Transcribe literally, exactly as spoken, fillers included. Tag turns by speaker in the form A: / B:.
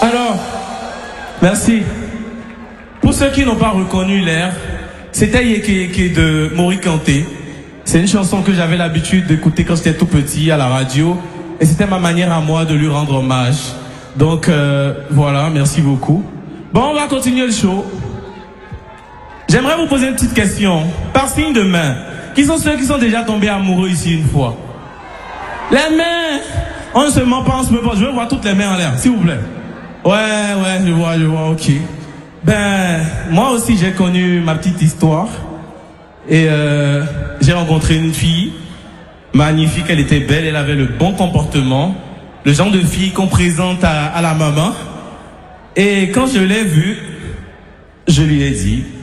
A: Alors, merci. Pour ceux qui n'ont pas reconnu l'air, c'était Yeke Yeke de Mori Kanté. C'est une chanson que j'avais l'habitude d'écouter quand j'étais tout petit à la radio. Et c'était ma manière à moi de lui rendre hommage. Donc euh, voilà, merci beaucoup. Bon, on va continuer le show. J'aimerais vous poser une petite question. Par signe de main, qui sont ceux qui sont déjà tombés amoureux ici une fois? Les mains! On ne se ment pas, on se met pas. Je veux voir toutes les mains en l'air, s'il vous plaît. Ouais, ouais, je vois, je vois, ok. Ben, moi aussi j'ai connu ma petite histoire. Et euh, j'ai rencontré une fille magnifique, elle était belle, elle avait le bon comportement. Le genre de fille qu'on présente à, à la maman. Et quand je l'ai vue, je lui ai dit...